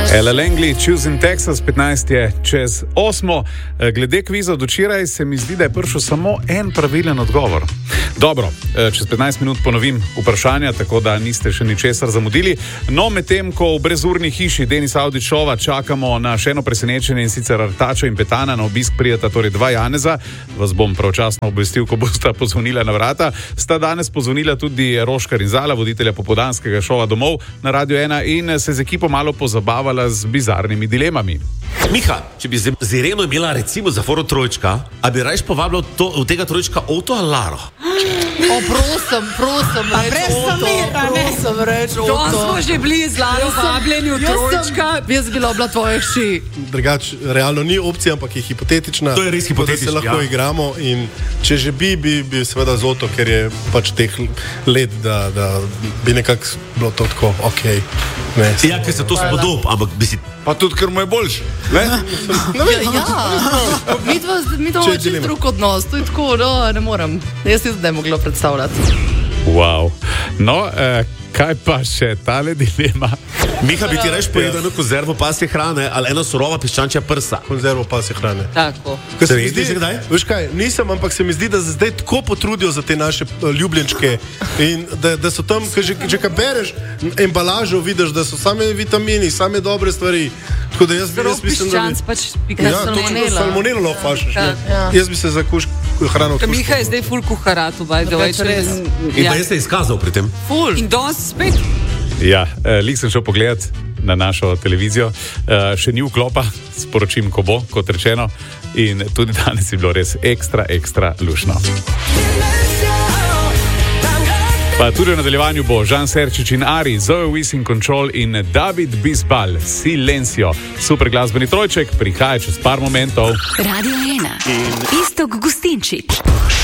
Ella Langley, Choosing Texas, 15 je čez 8. Glede kviza od včeraj se mi zdi, da je prišel samo en pravilen odgovor. Dobro, čez 15 minut ponovim vprašanja, tako da niste še ničesar zamudili. No, medtem, ko v brezurni hiši Denis Avdićova čakamo na še eno presenečenje, in sicer Artačo in Petana na obisk prijeta, torej dva Janeza, vas bom pravčasno obvestil, ko bosta pozvonila na vrata. Sta danes pozvonila tudi Roškar in Zala, voditelja popoldanskega šova Domov na Radio 1, in se z ekipo malo pozabavala z bizarnimi dilemami. Miha, če bi z Ireno imela recimo za foro trojčka, a bi rajš povabila v tega trojčka Oto ali Laro? O, prosim, reč Oto. To smo že bili z Laro vabljeni v trojčka. Jaz bila tvoja hči. Drugač, realno ni opcija, ampak je hipotetična. To je res hipotetično, da se lahko igramo in če že bi seveda z Oto, ker je pač teh let, da bi nekako bilo to tako, okej. Ja, ker se to spodob, ampak bi si... Pa tudi, ker mu je boljši. Mi to čist drug odnos, to je tako, ne morem. Jaz si zdaj mogla predstavljati. Wow. No, kaj pa še tale dilema? Miha, bi ti rajš pojedel eno konzervo pasje hrane ali eno surova piščančja prsa? Konzervo pasje hrane. Tako. Se mi zdi, veš kaj, nisem, ampak se mi zdi, da se zdaj tako potrudijo za te naše ljubljenčke in da so tam, že kad bereš embalažo, vidiš, da so same vitamini, same dobre stvari. Tako da jaz mislim, da bi... pač pika salmonela. Salmonelo lahko fašiš. Jaz bi se za hrano kuško. Miha je zdaj ful kuharatu, by the way. In pa jaz se izkazal pri tem. Ful. In danes spet. Ja, lik sem šel pogledat na našo televizijo, še ni vklopa, sporočim, ko bo, kot rečeno, in tudi danes je bilo res ekstra lušno. Pa tudi v nadaljevanju bo Žan Serčič in Ari, Zoe Wisin Control in David Bisbal, Silencio. Super glasbeni trojček prihaja čez par momentov. Radio 1. Iztok Gustinčič.